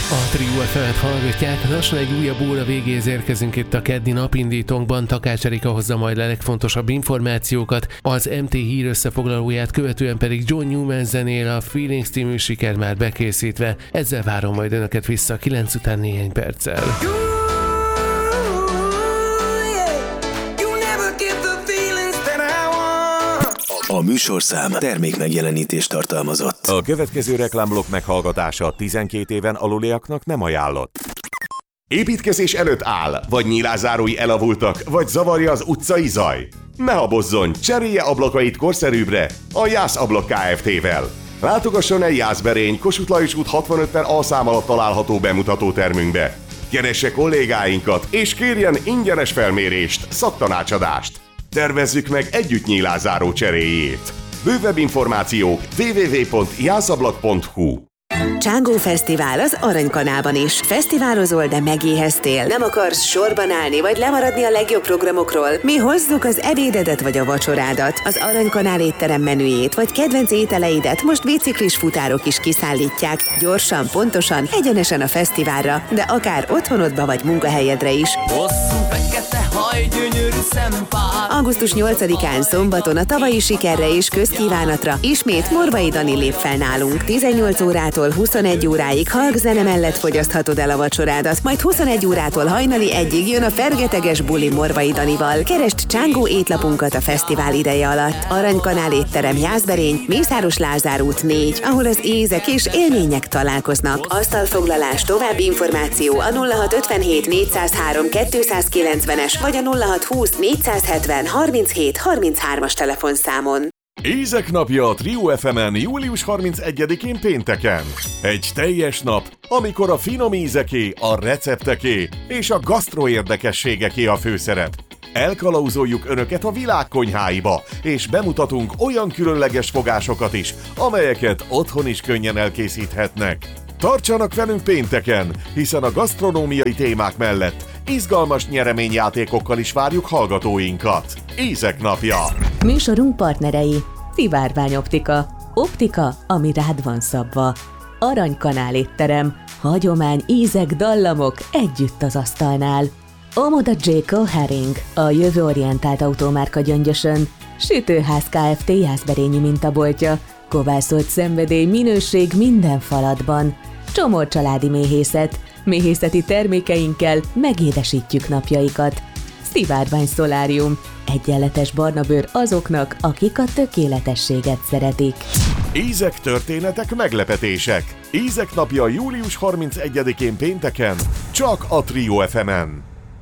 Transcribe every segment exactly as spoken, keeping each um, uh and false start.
A Trio ef emet hallgatják, lassan egy újabb óra végéhez érkezünk itt a keddi napindítónkban. Takács Erika hozza majd a legfontosabb információkat, az em té hír összefoglalóját követően pedig John Newman zenél, a Feelings című siker már bekészítve. Ezzel várom majd önöket vissza kilenc után néhány perccel. A műsorszám termékmegjelenítést tartalmazott. A következő reklámblokk meghallgatása tizenkét éven aluliaknak nem ajánlott. Építkezés előtt áll, vagy nyílászárói elavultak, vagy zavarja az utcai zaj? Ne habozzon, cserélje ablakait korszerűbbre a Jász Ablak Kft-vel. Látogasson el Jászberény, Kossuth Lajos út hatvanöt per A szám alatt található bemutató termünkbe. Keresse kollégáinkat, és kérjen ingyenes felmérést, szaktanácsadást. Tervezzük meg együtt nyílászáró cseréjét. Bővebb információk double-u double-u double-u pont jászablak pont hu. Csángó Fesztivál az Aranykanálban is. Fesztiválozol, de megéheztél. Nem akarsz sorban állni, vagy lemaradni a legjobb programokról? Mi hozzuk az ebédedet vagy a vacsorádat. Az Aranykanál étterem menüjét, vagy kedvenc ételeidet most biciklis futárok is kiszállítják. Gyorsan, pontosan, egyenesen a fesztiválra, de akár otthonodba vagy munkahelyedre is. Hosszú fekete haj, gyönyörű szempár. augusztus nyolcadikán szombaton a tavalyi sikerre és közkívánatra ismét Morvai Dani lép fel nálunk. tizennyolc órától huszonegy óráig hallgzene mellett fogyaszthatod el a vacsorádat, majd huszonegy órától hajnali egyig jön a fergeteges buli Morvai Danival. Keresd Csángó étlapunkat a fesztivál ideje alatt. Aranykanál étterem, Jászberény, Mészáros Lázár út négy, ahol az ízek és élmények találkoznak. Asztalfoglalás, további információ a nulla hat ötvenhét négyszázhárom kétszázkilencvenes vagy a nulla hat húsz négyszázhetven harminchét harminchármas telefonszámon. Ízek napja a Trio ef emen július harmincegyedikén pénteken. Egy teljes nap, amikor a finom ízeké, a recepteké és a gasztro érdekességeké a főszerep. Elkalauzoljuk önöket a világ konyháiba, és bemutatunk olyan különleges fogásokat is, amelyeket otthon is könnyen elkészíthetnek. Tartsanak velünk pénteken, hiszen a gasztronómiai témák mellett izgalmas nyereményjátékokkal is várjuk hallgatóinkat. Ízek napja! Műsorunk partnerei: Szivárvány Optika. Optika, ami rád van szabva. Aranykanál étterem. Hagyomány, ízek, dallamok együtt az asztalnál. Omoda Jayco Herring, a jövőorientált autómárka Gyöngyösön. Sütőház Kft. Jászberényi mintaboltja. Kovászolt szenvedély, minőség minden falatban. Csomor családi méhészet. Méhészeti termékeinkkel megédesítjük napjaikat. Szivárvány Szolárium. Egyenletes barna bőr azoknak, akik a tökéletességet szeretik. Ízek, történetek, meglepetések. Ízek napja július harmincegyedikén pénteken, csak a Trio ef emen.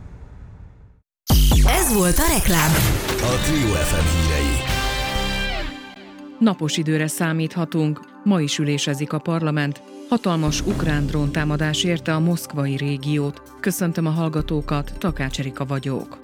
Ez volt a reklám. A Trio ef em hírei. Napos időre számíthatunk. Ma is ülésezik a parlament. Hatalmas ukrán dróntámadás érte a moszkvai régiót. Köszöntöm a hallgatókat, Takács Erika vagyok.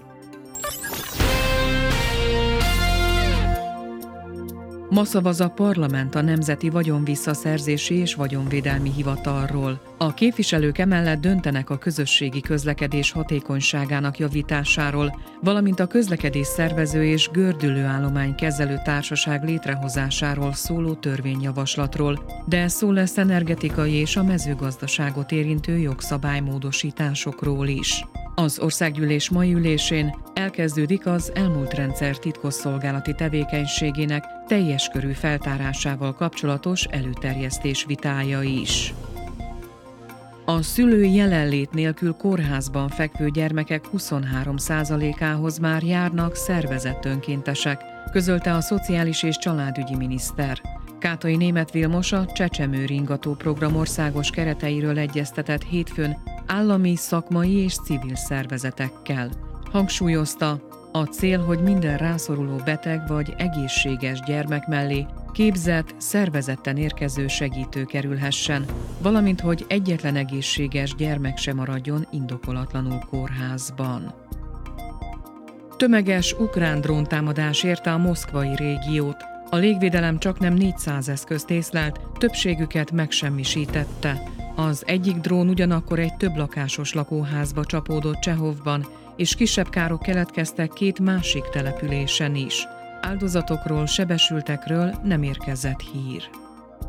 Ma szavaz a parlament a Nemzeti Vagyonvisszaszerzési és Vagyonvédelmi Hivatalról. A képviselők emellett döntenek a közösségi közlekedés hatékonyságának javításáról, valamint a közlekedés szervező és gördülőállomány kezelő társaság létrehozásáról szóló törvényjavaslatról, de szó lesz energetikai és a mezőgazdaságot érintő jogszabálymódosításokról is. Az országgyűlés mai ülésén elkezdődik az elmúlt rendszer titkosszolgálati tevékenységének teljes körű feltárásával kapcsolatos előterjesztés vitája is. A szülői jelenlét nélkül kórházban fekvő gyermekek huszonhárom százalékához már járnak szervezett önkéntesek, közölte a Szociális és Családügyi miniszter. Kátai Németh Vilmos a Csecsemő Ringató program országos kereteiről egyeztetett hétfőn állami, szakmai és civil szervezetekkel. Hangsúlyozta, a cél, hogy minden rászoruló beteg vagy egészséges gyermek mellé képzett, szervezetten érkező segítő kerülhessen, valamint hogy egyetlen egészséges gyermek sem maradjon indokolatlanul kórházban. Tömeges ukrán dróntámadás érte a moszkvai régiót. A légvédelem csaknem négyszáz eszközt észlelt, többségüket megsemmisítette. Az egyik drón ugyanakkor egy több lakásos lakóházba csapódott Csehovban, és kisebb károk keletkeztek két másik településen is. Áldozatokról, sebesültekről nem érkezett hír.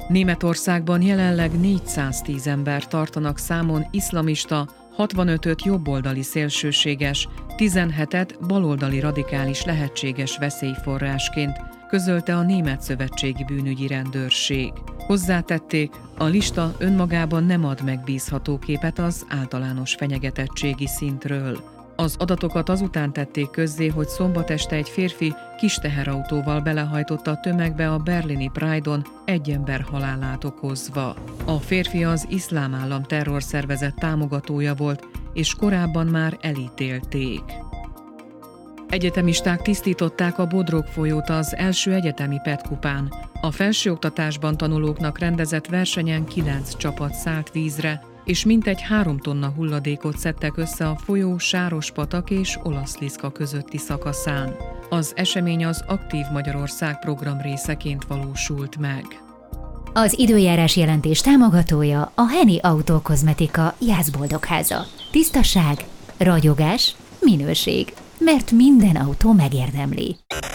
Németországban jelenleg négyszáztíz ember tartanak számon iszlamista, hatvanötöt jobboldali szélsőséges, tizenhetet baloldali radikális lehetséges veszélyforrásként, közölte a Német Szövetségi Bűnügyi Rendőrség. Hozzátették, a lista önmagában nem ad megbízható képet az általános fenyegetettségi szintről. Az adatokat azután tették közzé, hogy szombat este egy férfi kis teherautóval belehajtotta a tömegbe a berlini Pride-on, egy ember halálát okozva. A férfi az Iszlám Állam terrorszervezet támogatója volt, és korábban már elítélték. Egyetemisták tisztították a Bodrog folyót az első egyetemi petkupán. A felsőoktatásban tanulóknak rendezett versenyen kilenc csapat szállt vízre, és mintegy három tonna hulladékot szedtek össze a folyó Sárospatak és Olaszliszka közötti szakaszán. Az esemény az Aktív Magyarország program részeként valósult meg. Az időjárás jelentés támogatója a Henny Autókozmetika Jászboldogháza. Tisztaság, ragyogás, minőség, mert minden autó megérdemli.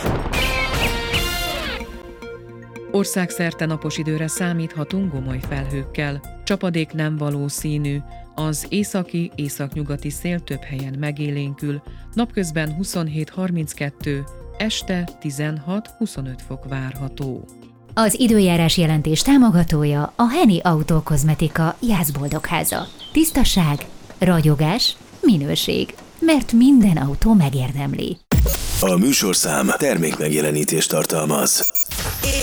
Országszerte napos időre számíthatunk gomoly felhőkkel. Csapadék nem valószínű, az északi, északnyugati szél több helyen megélénkül, napközben huszonhét harminckettő, este tizenhat-huszonöt fok várható. Az időjárás jelentés támogatója a Henny Autókozmetika Jászboldogháza. Tisztaság, ragyogás, minőség, mert minden autó megérdemli. A műsorszám termékmegjelenítést tartalmaz.